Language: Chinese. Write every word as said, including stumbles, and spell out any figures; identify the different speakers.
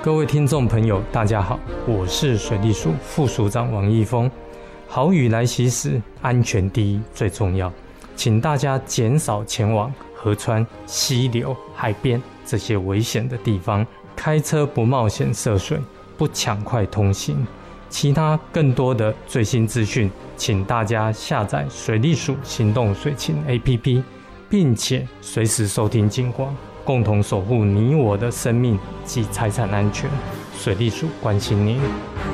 Speaker 1: 各位听众朋友大家好，我是水利署副署长王义峰。豪雨来袭时，安全第一最重要，请大家减少前往河川、溪流、海边这些危险的地方，开车不冒险涉水，不抢快通行。其他更多的最新资讯，请大家下载水利署行动水情 A P P， 并且随时收听警广，共同守护你我的生命及财产安全。水利署关心您。